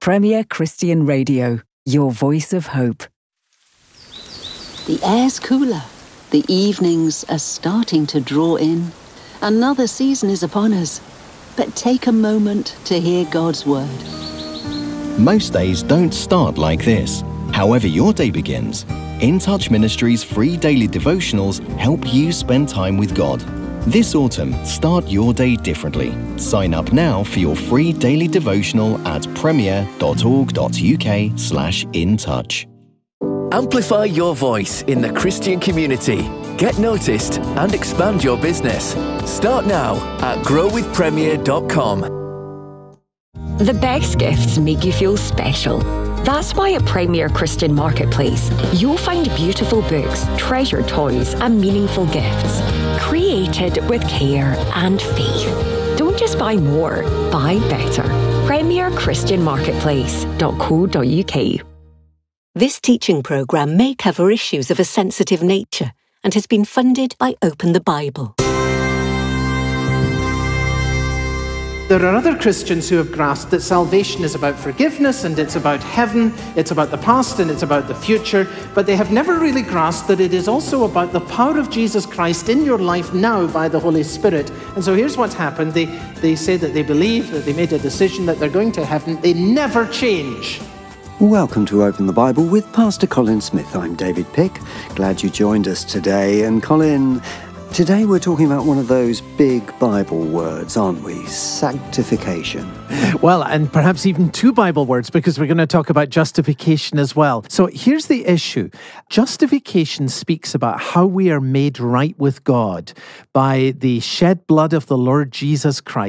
Premier Christian Radio, your voice of hope. The air's cooler. The evenings are starting to draw in. Another season is upon us. But take a moment to hear God's word. Most days don't start like this. However your day begins, In Touch Ministries' free daily devotionals help you spend time with God. This autumn, start your day differently. Sign up now for your free daily devotional at premier.org.uk/intouch. Amplify your voice in the Christian community. Get noticed and expand your business. Start now at growwithpremier.com. The best gifts make you feel special. That's why at Premier Christian Marketplace, you'll find beautiful books, treasured toys, and meaningful gifts, created with care and faith. Don't just buy more, buy better. PremierChristianMarketplace.co.uk. This teaching programme may cover issues of a sensitive nature and has been funded by Open the Bible. There are other Christians who have grasped that salvation is about forgiveness and it's about heaven, it's about the past and it's about the future, but they have never really grasped that it is also about the power of Jesus Christ in your life now by the Holy Spirit. And so here's what's happened. They say that they believe, that they made a decision that they're going to heaven. They never change. Welcome to Open the Bible with Pastor Colin Smith. I'm David Pick. Glad you joined us today. And Colin, today we're talking about one of those big Bible words, aren't we? Sanctification. Well, and perhaps even two Bible words, because we're going to talk about justification as well. So here's the issue. Justification speaks about how we are made right with God by the shed blood of the Lord Jesus Christ.